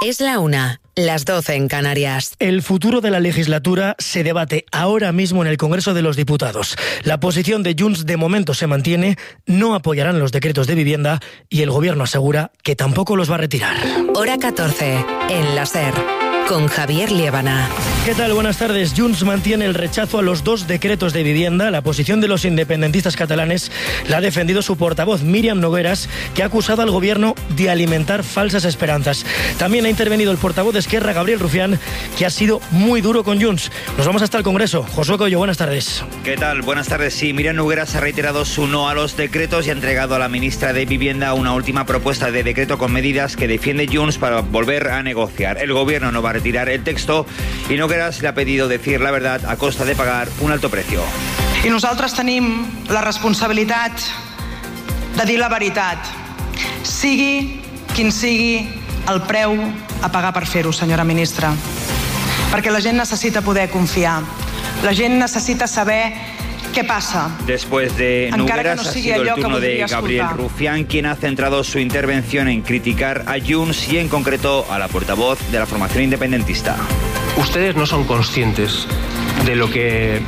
Es la 1, las 12 en Canarias. El futuro de la legislatura se debate ahora mismo en el Congreso de los Diputados. La posición de Junts de momento se mantiene, no apoyarán los decretos de vivienda y el Gobierno asegura que tampoco los va a retirar. Hora 14, en la SER, con Javier Liébana. ¿Qué tal? Buenas tardes. Junts mantiene el rechazo a los 2 decretos de vivienda. La posición de los independentistas catalanes la ha defendido su portavoz Míriam Nogueras, que ha acusado al Gobierno de alimentar falsas esperanzas. También ha intervenido el portavoz de Esquerra, Gabriel Rufián, que ha sido muy duro con Junts. Nos vamos hasta el Congreso. Josué Coello, buenas tardes. ¿Qué tal? Buenas tardes. Sí, Míriam Nogueras ha reiterado su no a los decretos y ha entregado a la ministra de Vivienda una última propuesta de decreto con medidas que defiende Junts para volver a negociar. El Gobierno no va a retirar el texto y Nogueras le ha pedido decir la verdad a costa de pagar un alto precio. I nosaltres tenim la responsabilitat de dir la veritat, sigui quin sigui el preu a pagar per fer-ho, senyora ministra. Perquè la gent necessita poder confiar, la gent necessita saber ¿qué pasa? Después de Nogueras ha sido el turno de Gabriel Rufián, quien ha centrado su intervención en criticar a Junts y en concreto a la portavoz de la formación independentista. Ustedes no son conscientes de lo que...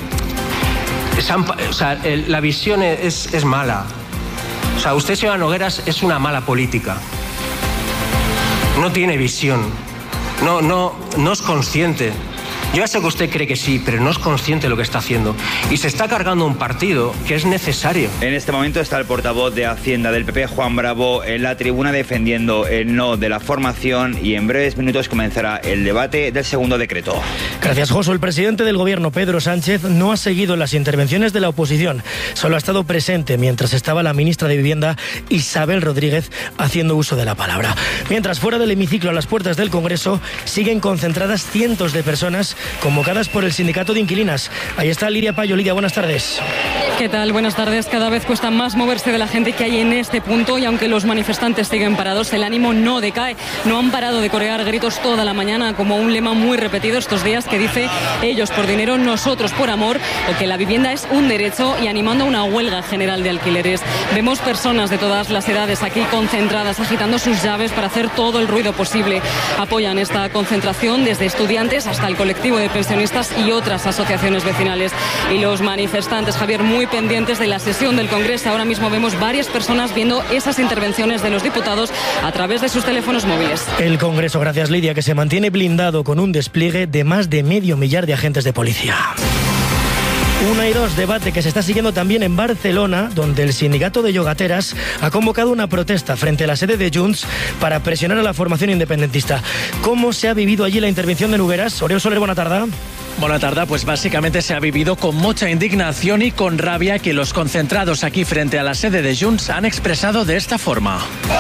la visión es mala. O sea, usted, señora Nogueras, es una mala política. No tiene visión. No es consciente. Yo ya sé que usted cree que sí, pero no es consciente de lo que está haciendo. Y se está cargando un partido que es necesario. En este momento está el portavoz de Hacienda del PP, Juan Bravo, en la tribuna defendiendo el no de la formación y en breves minutos comenzará el debate del segundo decreto. Gracias, Josu. El presidente del Gobierno, Pedro Sánchez, no ha seguido las intervenciones de la oposición. Solo ha estado presente mientras estaba la ministra de Vivienda, Isabel Rodríguez, haciendo uso de la palabra. Mientras, fuera del hemiciclo, a las puertas del Congreso, siguen concentradas cientos de personas convocadas por el sindicato de inquilinas. Ahí está Lidia Payo. Lidia, buenas tardes. ¿Qué tal? Buenas tardes. Cada vez cuesta más moverse de la gente que hay en este punto y aunque los manifestantes siguen parados, el ánimo no decae. No han parado de corear gritos toda la mañana, como un lema muy repetido estos días que dice ellos por dinero, nosotros por amor, o que la vivienda es un derecho, y animando a una huelga general de alquileres. Vemos personas de todas las edades aquí concentradas, agitando sus llaves para hacer todo el ruido posible. Apoyan esta concentración desde estudiantes hasta el colectivo de pensionistas y otras asociaciones vecinales. Y los manifestantes, Javier, muy pendientes de la sesión del Congreso. Ahora mismo vemos varias personas viendo esas intervenciones de los diputados a través de sus teléfonos móviles. El Congreso, gracias Lidia, que se mantiene blindado con un despliegue de más de 500 000 de agentes de policía. 1 y 2, debate que se está siguiendo también en Barcelona, donde el sindicato de yogateras ha convocado una protesta frente a la sede de Junts para presionar a la formación independentista. ¿Cómo se ha vivido allí la intervención de Nogueras? Oriol Soler, buena tarde. Buena tarde, pues básicamente se ha vivido con mucha indignación y con rabia que los concentrados aquí frente a la sede de Junts han expresado de esta forma.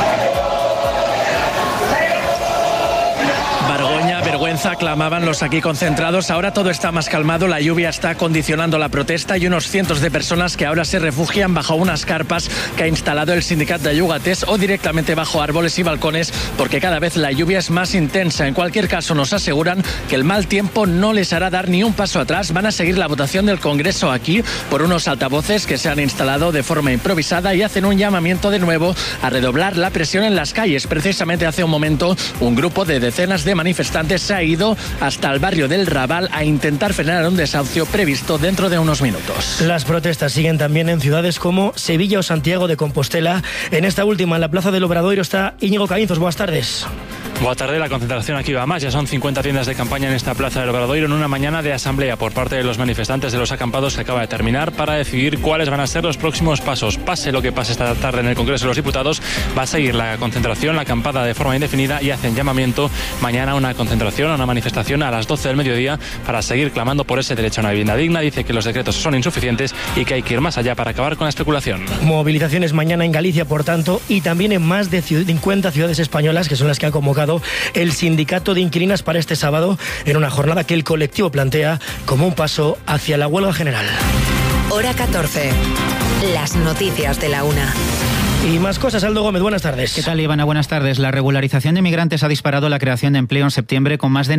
Vergüenza, clamaban los aquí concentrados. Ahora todo está más calmado, la lluvia está condicionando la protesta y unos cientos de personas que ahora se refugian bajo unas carpas que ha instalado el sindicato de yogates o directamente bajo árboles y balcones, porque cada vez la lluvia es más intensa. En cualquier caso, nos aseguran que el mal tiempo no les hará dar ni un paso atrás. Van a seguir la votación del Congreso aquí por unos altavoces que se han instalado de forma improvisada y hacen un llamamiento de nuevo a redoblar la presión en las calles. Precisamente hace un momento un grupo de decenas de manifestantes se ha ido hasta el barrio del Raval a intentar frenar un desahucio previsto dentro de unos minutos. Las protestas siguen también en ciudades como Sevilla o Santiago de Compostela. En esta última, en la Plaza del Obradoiro, está Íñigo Caínzos. Buenas tardes. Buenas tardes, la concentración aquí va más. Ya son 50 tiendas de campaña en esta Plaza del Obradoiro en una mañana de asamblea por parte de los manifestantes de los acampados que acaba de terminar para decidir cuáles van a ser los próximos pasos. Pase lo que pase esta tarde en el Congreso de los Diputados, va a seguir la concentración, la acampada de forma indefinida y hacen llamamiento mañana a una concentración, a una manifestación a las 12 del mediodía para seguir clamando por ese derecho a una vivienda digna. Dice que los decretos son insuficientes y que hay que ir más allá para acabar con la especulación. Movilizaciones mañana en Galicia, por tanto, y también en más de 50 ciudades españolas, que son las que ha convocado el sindicato de inquilinas para este sábado, en una jornada que el colectivo plantea como un paso hacia la huelga general. Hora 14. Las noticias de la 1. Y más cosas, Aldo Gómez, buenas tardes. ¿Qué tal, Ivana? Buenas tardes. La regularización de migrantes ha disparado la creación de empleo en septiembre con más de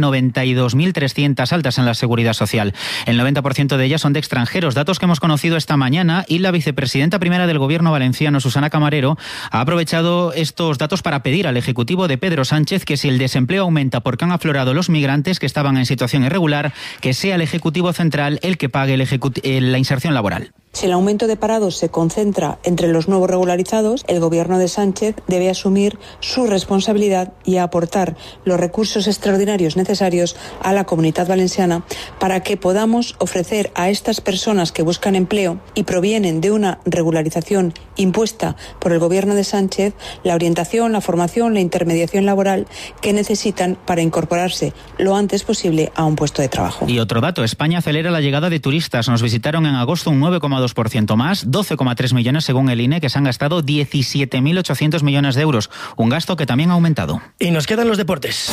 92.300 altas en la Seguridad Social. El 90% de ellas son de extranjeros, datos que hemos conocido esta mañana, y la vicepresidenta primera del Gobierno valenciano, Susana Camarero, ha aprovechado estos datos para pedir al Ejecutivo de Pedro Sánchez que si el desempleo aumenta porque han aflorado los migrantes que estaban en situación irregular, que sea el Ejecutivo central el que pague la inserción laboral. Si el aumento de parados se concentra entre los nuevos regularizados, el Gobierno de Sánchez debe asumir su responsabilidad y aportar los recursos extraordinarios necesarios a la Comunitat Valenciana para que podamos ofrecer a estas personas que buscan empleo y provienen de una regularización impuesta por el Gobierno de Sánchez la orientación, la formación, la intermediación laboral que necesitan para incorporarse lo antes posible a un puesto de trabajo. Y otro dato, España acelera la llegada de turistas. Nos visitaron en agosto un 9,2% más, 12,3 millones según el INE, que se han gastado 17.800 millones de euros, un gasto que también ha aumentado. Y nos quedan los deportes.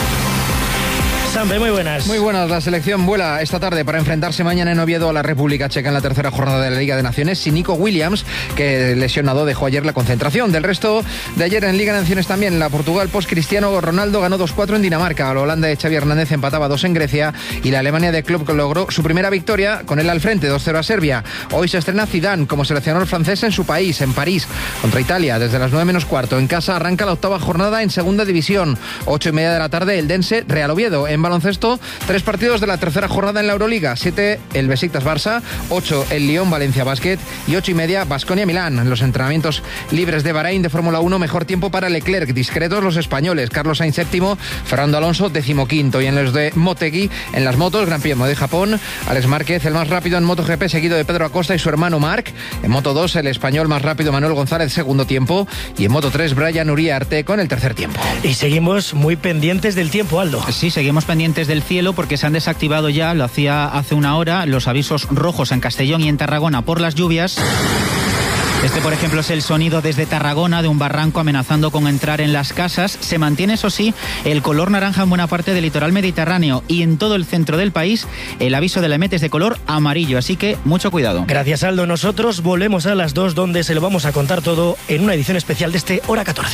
Sampe, muy buenas. Muy buenas. La selección vuela esta tarde para enfrentarse mañana en Oviedo a la República Checa en la tercera jornada de la Liga de Naciones sin Nico Williams, que lesionado dejó ayer la concentración. Del resto de ayer en Liga de Naciones también, la Portugal post-Cristiano Ronaldo ganó 2-4 en Dinamarca, la Holanda de Xavi Hernández empataba 2 en Grecia y la Alemania de Klopp logró su primera victoria con él al frente, 2-0 a Serbia. Hoy se estrena Zidane como seleccionador francés en su país, en París, contra Italia, desde las 9:15. En casa arranca la octava jornada en segunda división, 8:30 de la tarde, el Dense Real Oviedo. En baloncesto, 3 partidos de la tercera jornada en la Euroliga, 7 el Besiktas Barça, 8 el Lyon Valencia Basket y 8:30 Baskonia Milán. En los entrenamientos libres de Bahrein de Fórmula 1, mejor tiempo para Leclerc, discretos los españoles, Carlos Sainz séptimo, Fernando Alonso 15º, y en los de Motegi, en las motos, Gran Premio de Japón, Alex Márquez el más rápido en MotoGP, seguido de Pedro Acosta y su hermano Marc. En Moto 2 el español más rápido Manuel González, segundo tiempo, y en Moto 3 Brian Uriarte con el tercer tiempo. Y seguimos muy pendientes del tiempo, Aldo. Sí, seguimos pendientes del cielo porque se han desactivado ya, lo hacía hace una hora, los avisos rojos en Castellón y en Tarragona por las lluvias. Este, por ejemplo, es el sonido desde Tarragona de un barranco amenazando con entrar en las casas. Se mantiene, eso sí, el color naranja en buena parte del litoral mediterráneo y en todo el centro del país el aviso de la EMET es de color amarillo, así que mucho cuidado. Gracias, Aldo. Nosotros volvemos a las 2, donde se lo vamos a contar todo en una edición especial de este Hora 14.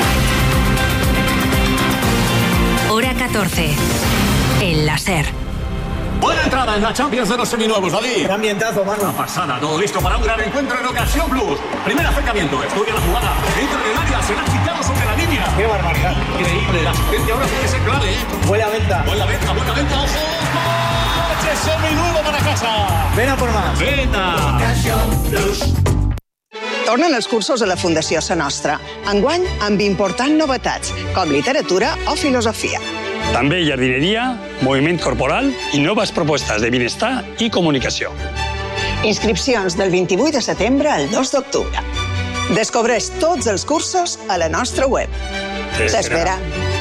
Hora 14. En la SER. Buena entrada en la Champions de los seminuevos, David. Qué ambientazo, mano. Una pasada, todo listo para un gran encuentro en Ocasión Plus. Primer acercamiento, estudia la jugada, entra en el área, será chicado sobre la línea. Qué barbaridad. Increíble, la asistencia ahora tiene que ser clave, ¿eh? Buena venta. Buena venta, ojo. ¡Coche seminuevo para casa! Ven a por más. Venta. Ocasión Plus. Tornen els cursos a la Fundació Sa Nostra. Enguany, amb importants novetats, com literatura o filosofia. També jardineria, moviment corporal i noves propostes de benestar i comunicació. Inscripcions del 28 de setembre al 2 d'octubre. Descobreix tots els cursos a la nostra web. S'espera.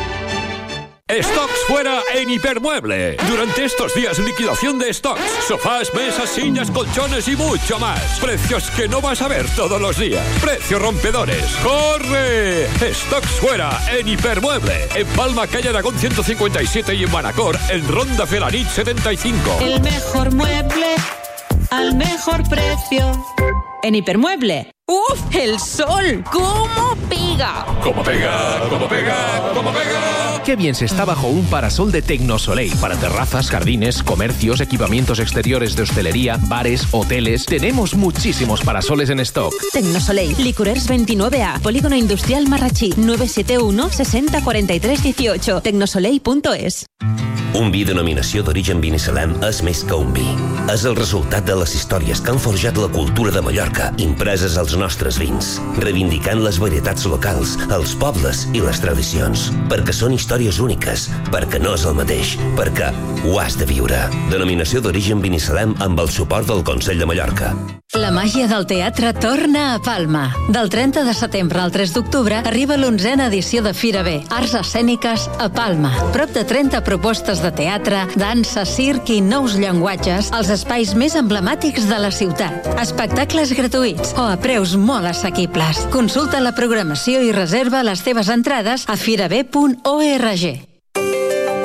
Stocks fuera en Hipermueble. Durante estos días, liquidación de stocks. Sofás, mesas, sillas, colchones y mucho más. Precios que no vas a ver todos los días. Precios rompedores. ¡Corre! Stocks fuera en Hipermueble. En Palma, calle Aragón 157 y en Manacor, en Ronda Felanit 75. El mejor mueble al mejor precio. En Hipermueble. ¡Uf! ¡El sol! ¿Cómo pega? ¡Cómo pega! ¡Cómo pega! ¡Cómo pega! Qué bien se está bajo un parasol de Tecnosoleil para terrazas, jardines, comercios, equipamientos exteriores de hostelería, bares, hoteles. Tenemos muchísimos parasoles en stock. Tecnosoleil, Licorers 29A, Polígono Industrial Marratxí, 971 60 43 18, tecnosoleil.es. Un vi denominació d'origen Binissalem és més que un vi. És el resultat de les històries que han forjat la cultura de Mallorca, impreses als nostres vins, reivindicant les varietats locals, els pobles i les tradicions. Perquè són històries úniques, perquè no és el mateix, perquè ho has de viure. Denominació d'origen Binissalem amb el suport del Consell de Mallorca. La màgia del teatre torna a Palma. Del 30 de setembre al 3 d'octubre arriba l'11a edició de Fira B, Arts Escèniques a Palma. Prop de 30 propostes de teatre, dansa, circ i nous llenguatges als espais més emblemàtics de la ciutat. Espectacles gratuïts o a preus molt assequibles. Consulta la programació i reserva les teves entrades a firab.org.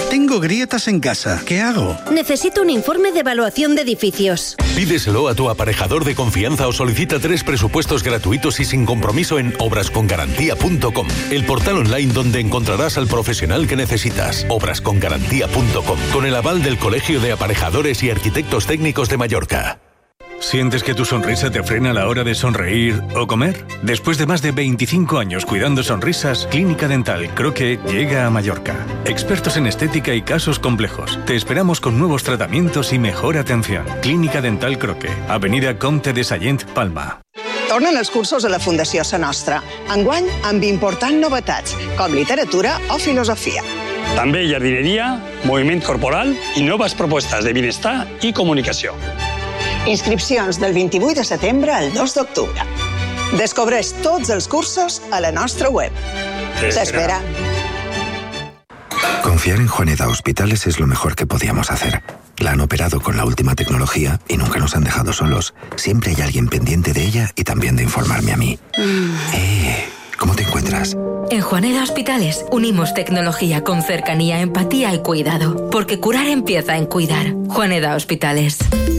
Tengo grietas en casa. ¿Qué hago? Necesito un informe de evaluación de edificios. Pídeselo a tu aparejador de confianza o solicita 3 presupuestos gratuitos y sin compromiso en obrascongarantía.com, el portal online donde encontrarás al profesional que necesitas. Obrascongarantía.com, con el aval del Colegio de Aparejadores y Arquitectos Técnicos de Mallorca. ¿Sientes que tu sonrisa te frena a la hora de sonreír o comer? Después de más de 25 años cuidando sonrisas, Clínica Dental Croque llega a Mallorca. Expertos en estética y casos complejos. Te esperamos con nuevos tratamientos y mejor atención. Clínica Dental Croque, Avenida Comte de Sallent, Palma. Tornen els cursos a la Fundació Sa Nostra. Enguany, amb importants novetats, com literatura o filosofia. També jardineria, moviment corporal i noves propostes de benestar i comunicació. Inscripcions del 28 de setembre al 2 d'octubre. Descobreix tots els cursos a la nostra web. T'espera. Confiar en Juaneda Hospitales es lo mejor que podíamos hacer. La han operado con la última tecnología y nunca nos han dejado solos. Siempre hay alguien pendiente de ella y también de informarme a mí. ¿Cómo te encuentras? En Juaneda Hospitales unimos tecnología con cercanía, empatía y cuidado. Porque curar empieza en cuidar. Juaneda Hospitales.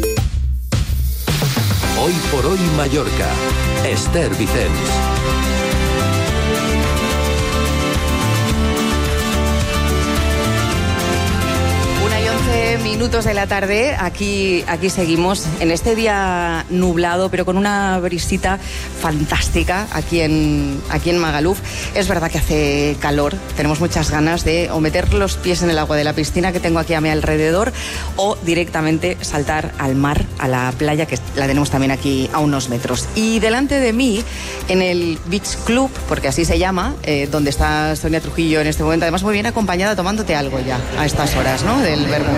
Hoy por hoy Mallorca. Esther Vicens. 1:11 minutos de la tarde, aquí seguimos en este día nublado, pero con una brisita fantástica aquí en Magaluf. Es verdad que hace calor, tenemos muchas ganas de o meter los pies en el agua de la piscina que tengo aquí a mi alrededor o directamente saltar al mar, a la playa, que la tenemos también aquí a unos metros. Y delante de mí, en el Beach Club, porque así se llama, donde está Sonia Trujillo en este momento, además muy bien acompañada, tomándote algo ya a estas horas, ¿no?, del vermut.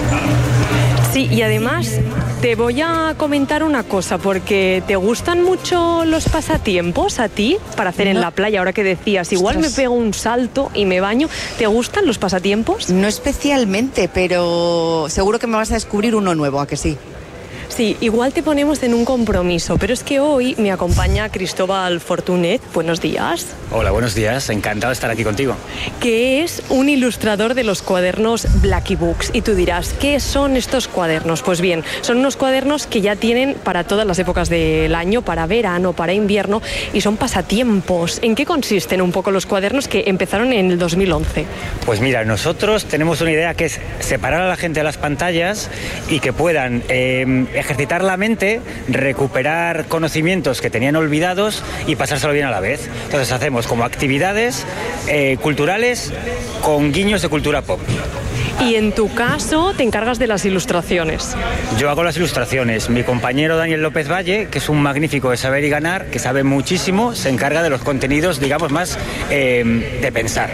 Sí, y además te voy a comentar una cosa, porque ¿te gustan mucho los pasatiempos a ti para hacer en la playa? Ahora que decías, igual me pego un salto y me baño. ¿Te gustan los pasatiempos? No especialmente, pero seguro que me vas a descubrir uno nuevo, ¿a que sí? Sí, igual te ponemos en un compromiso, pero es que hoy me acompaña Cristóbal Fortunet. Buenos días. Hola, buenos días. Encantado de estar aquí contigo. Que es un ilustrador de los cuadernos Blacky Books. Y tú dirás, ¿qué son estos cuadernos? Pues bien, son unos cuadernos que ya tienen para todas las épocas del año, para verano, para invierno, y son pasatiempos. ¿En qué consisten un poco los cuadernos que empezaron en el 2011? Pues mira, nosotros tenemos una idea que es separar a la gente de las pantallas y que puedan ejercitar la mente, recuperar conocimientos que tenían olvidados y pasárselo bien a la vez. Entonces hacemos como actividades culturales con guiños de cultura pop. Y en tu caso te encargas de las ilustraciones. Yo hago las ilustraciones. Mi compañero Daniel López Valle, que es un magnífico de saber y ganar, que sabe muchísimo, se encarga de los contenidos, digamos, más de pensar.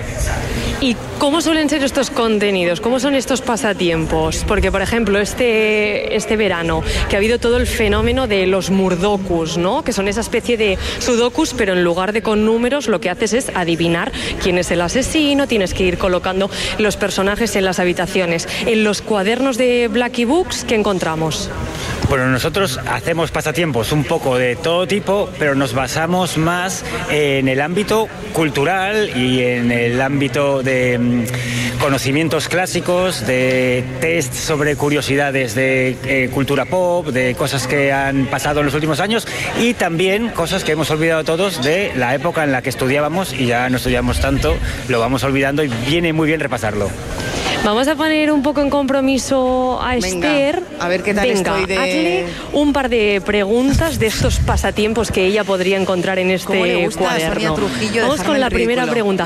¿Y cómo suelen ser estos contenidos? ¿Cómo son estos pasatiempos? Porque, por ejemplo, este verano, que ha habido todo el fenómeno de los murdokus, ¿no?, que son esa especie de sudokus, pero en lugar de con números, lo que haces es adivinar quién es el asesino, tienes que ir colocando los personajes en las habitaciones. En los cuadernos de Blacky Books, ¿qué encontramos? Bueno, nosotros hacemos pasatiempos un poco de todo tipo, pero nos basamos más en el ámbito cultural y en el ámbito de conocimientos clásicos, de test sobre curiosidades de cultura pop, de cosas que han pasado en los últimos años y también cosas que hemos olvidado todos de la época en la que estudiábamos y ya no estudiamos tanto, lo vamos olvidando y viene muy bien repasarlo. Vamos a poner un poco en compromiso a Esther. A ver qué tal estoy de... Hazle un par de preguntas de estos pasatiempos que ella podría encontrar en este cuaderno. Sonia Trujillo, vamos con la primera pregunta.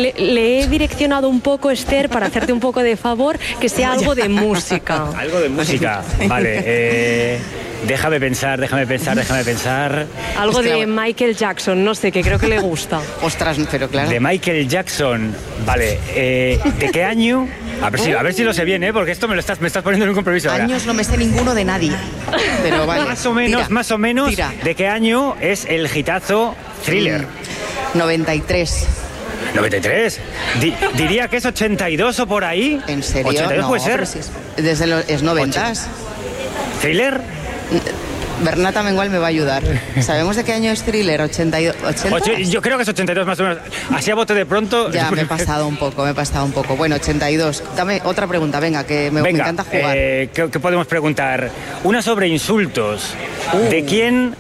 Le he direccionado un poco, Esther, para hacerte un poco de favor, que sea algo de música. Algo de música, vale. Déjame pensar. Algo de Michael Jackson, no sé, que creo que le gusta. Ostras, pero claro. De Michael Jackson, vale. ¿De qué año? A ver si lo sé bien, porque esto me estás poniendo en un compromiso. Años no me sé ninguno de nadie. Pero vale. Más o menos. Tira. ¿De qué año es el hitazo Thriller? 93. ¿93? Diría que es 82 o por ahí. ¿En serio? 82 no, puede ser. Es 90s. ¿Thriller? Bernat Amengual me va a ayudar. ¿Sabemos de qué año es Thriller? ¿80? Yo creo que es 82 más o menos. Así a bote de pronto... Ya, me he pasado un poco. Bueno, 82. Dame otra pregunta, venga, que me encanta jugar. ¿Qué podemos preguntar? Una sobre insultos. ¿De quién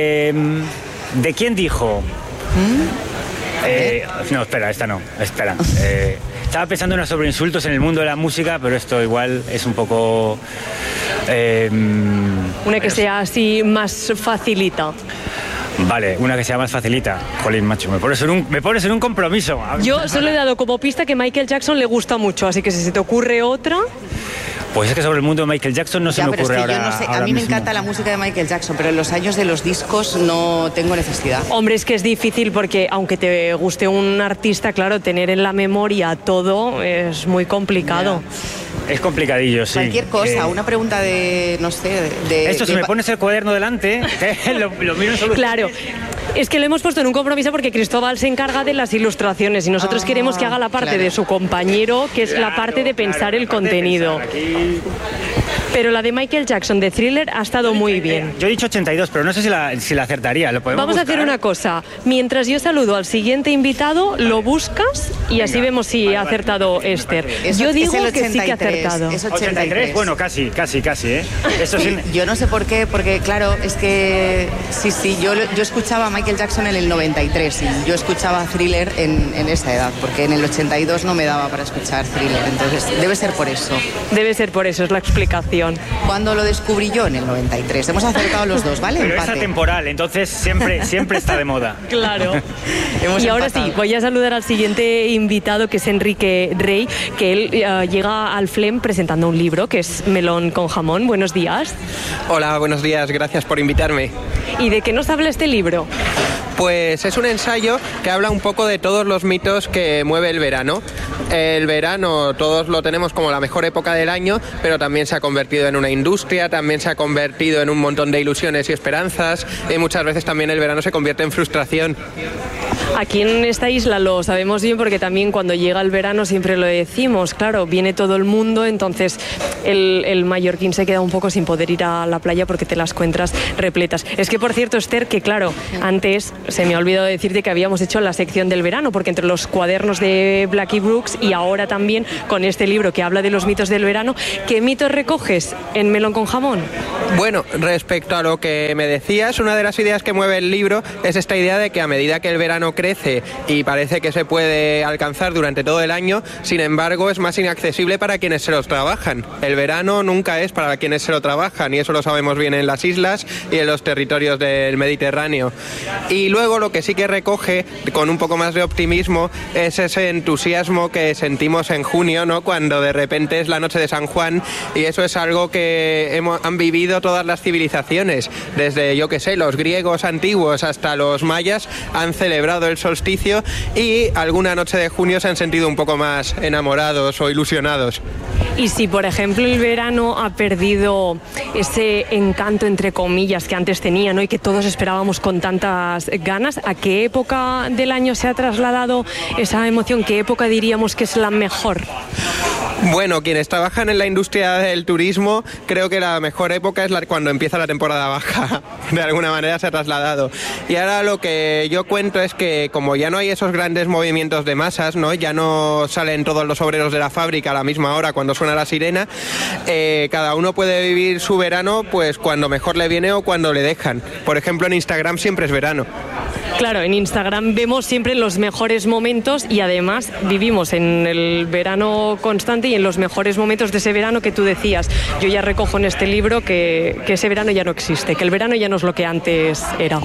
dijo? No, espera, esta no. Espera. Estaba pensando en una sobre insultos en el mundo de la música, pero esto igual es un poco... una que sea así más facilita. Vale, una que sea más facilita. Jolín, macho, me pones en un compromiso. Yo solo he dado como pista que Michael Jackson le gusta mucho, así que si se te ocurre otra... Pues es que sobre el mundo de Michael Jackson no se me ocurre ahora. Yo no sé, a mí me encanta la música de Michael Jackson, pero en los años de los discos no tengo necesidad. Hombre, es que es difícil porque aunque te guste un artista, claro, tener en la memoria todo es muy complicado. Ya. Es complicadillo, sí. Cualquier cosa, una pregunta de, no sé, Esto, si me pones el cuaderno delante, lo miro en solución. Claro. Es que lo hemos puesto en un compromiso porque Cristóbal se encarga de las ilustraciones y nosotros queremos que haga la parte de su compañero, que es la parte de pensar el contenido. Pero la de Michael Jackson de Thriller ha estado muy bien. Yo he dicho 82, pero no sé si la acertaría. Vamos a hacer una cosa. Mientras yo saludo al siguiente invitado, lo buscas y así vemos si ha acertado Esther. Yo digo que sí que ha acertado. Es 83. Bueno, casi, ¿eh? Eso sí. Yo no sé por qué, porque claro, es que sí, yo escuchaba a Michael Jackson en el 93 y yo escuchaba Thriller en esa edad, porque en el 82 no me daba para escuchar Thriller, entonces debe ser por eso. Debe ser por eso, es la explicación. Cuando lo descubrí yo en el 93. Hemos acertado los dos, ¿vale? Pero empate. Es atemporal, entonces siempre está de moda. Claro. Y ahora empatado. Sí, voy a saludar al siguiente invitado, que es Enrique Rey, que él llega al FLEM presentando un libro que es Melón con jamón. Buenos días. Hola, buenos días, gracias por invitarme. ¿Y de qué nos habla este libro? Pues es un ensayo que habla un poco de todos los mitos que mueve el verano. El verano todos lo tenemos como la mejor época del año, pero también se ha convertido en una industria, también se ha convertido en un montón de ilusiones y esperanzas, y muchas veces también el verano se convierte en frustración. Aquí en esta isla lo sabemos bien porque también cuando llega el verano siempre lo decimos, claro, viene todo el mundo, entonces el mallorquín se queda un poco sin poder ir a la playa porque te las encuentras repletas. Es que, por cierto, Esther, que claro, antes se me ha olvidado decirte que habíamos hecho la sección del verano, porque entre los cuadernos de Blackie Brooks y ahora también con este libro que habla de los mitos del verano, ¿qué mitos recoges en Melón con jamón? Bueno, respecto a lo que me decías, una de las ideas que mueve el libro es esta idea de que a medida que el verano crece y parece que se puede alcanzar durante todo el año, sin embargo es más inaccesible para quienes se los trabajan. El verano nunca es para quienes se lo trabajan, y eso lo sabemos bien en las islas y en los territorios del Mediterráneo. Y luego lo que sí que recoge con un poco más de optimismo es ese entusiasmo que sentimos en junio, ¿no?, cuando de repente es la noche de San Juan, y eso es algo que han vivido todas las civilizaciones, desde, yo que sé, los griegos antiguos hasta los mayas han celebrado el solsticio, y alguna noche de junio se han sentido un poco más enamorados o ilusionados. Y si, por ejemplo, el verano ha perdido ese encanto, entre comillas, que antes tenía, ¿no?, y que todos esperábamos con tantas ganas, ¿a qué época del año se ha trasladado esa emoción? ¿Qué época diríamos que es la mejor? Bueno, quienes trabajan en la industria del turismo, creo que la mejor época es cuando empieza la temporada baja. De alguna manera se ha trasladado. Y ahora lo que yo cuento es que como ya no hay esos grandes movimientos de masas, ¿no?, ya no salen todos los obreros de la fábrica a la misma hora cuando suena la sirena, cada uno puede vivir su verano pues cuando mejor le viene o cuando le dejan. Por ejemplo, en Instagram siempre es verano. Claro, en Instagram vemos siempre los mejores momentos y además vivimos en el verano constante y en los mejores momentos de ese verano que tú decías. Yo ya recojo en este libro que ese verano ya no existe, que el verano ya no es lo que antes era.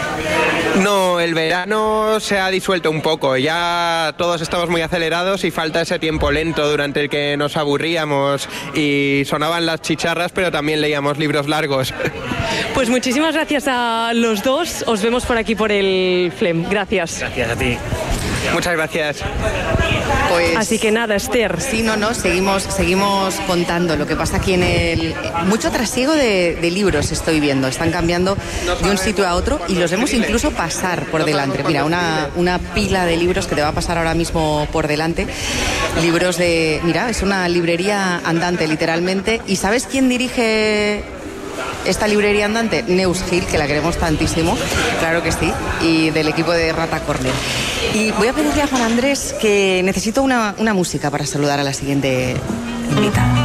No, el verano se ha disuelto un poco, ya todos estamos muy acelerados y falta ese tiempo lento durante el que nos aburríamos y sonaban las chicharras, pero también leíamos libros largos. Pues muchísimas gracias a los dos, os vemos por aquí por el FLEM. Gracias. Gracias a ti. Muchas gracias. Pues, así que nada, Esther. Sí, seguimos contando. Lo que pasa aquí mucho trasiego de libros estoy viendo. Están cambiando de un sitio a otro y los vemos incluso pasar por delante. Mira, una pila de libros que te va a pasar ahora mismo por delante. Libros mira, es una librería andante, literalmente. ¿Y sabes quién dirige esta librería andante, Neus Gil, que la queremos tantísimo, claro que sí, y del equipo de Rata Corner. Y voy a pedirle a Juan Andrés que necesito una música para saludar a la siguiente invitada.